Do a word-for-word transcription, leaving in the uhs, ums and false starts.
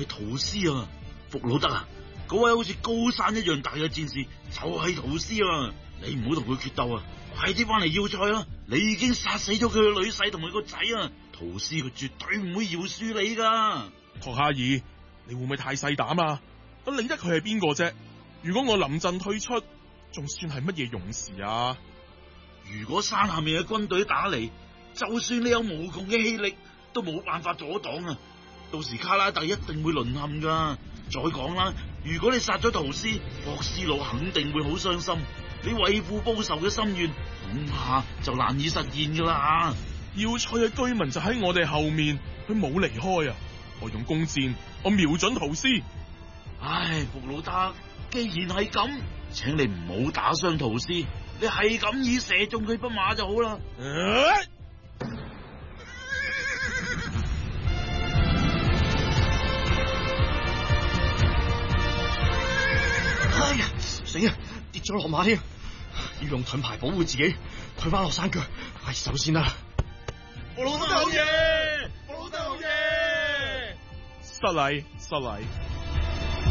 係屠師啊！福老德啊，嗰位好似高山一樣大嘅戰士就係屠師啊！你唔好同佢決鬥啊！快啲翻嚟要塞啊！你已經殺死咗佢嘅女婿同埋個仔啊！屠師佢絕對唔會饒恕你噶。 托哈爾，你會唔會太細膽啊？咁理得佢係邊個啫？如果我臨陣退出，仲算係乜嘢勇士啊？ 如果山下面嘅軍隊打嚟，就算你有無窮嘅氣力，都冇辦法阻擋啊！到時卡拉特一定會淪陷噶。再講啦，如果你殺咗屠師，霍斯魯肯定會好傷心，你為父報仇嘅心願恐怕就難以實現噶啦。 要塞嘅居民就喺我哋後面，佢冇離開啊！我用弓箭，我瞄準屠師。 唉，福魯德，既然係咁，請你唔好打傷屠師，你係咁以射中佢匹馬就好啦。 啊哎呀，死啊！跌咗落馬添，要用盾牌保護自己，退翻落山腳，快手先啦！ 我老豆好嘢，我老豆好嘢，失禮失禮。